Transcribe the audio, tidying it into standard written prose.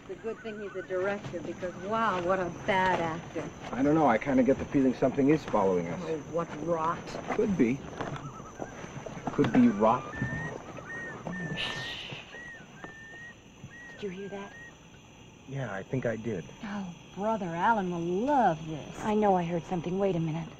It's a good thing he's a director, because, wow, what a bad actor. I don't know. I kind of get the feeling something is following us. Oh, what rot. Could be. Could be rot. Did you hear that? Yeah, I think I did. Oh, Brother Alan will love this. I know I heard something. Wait a minute.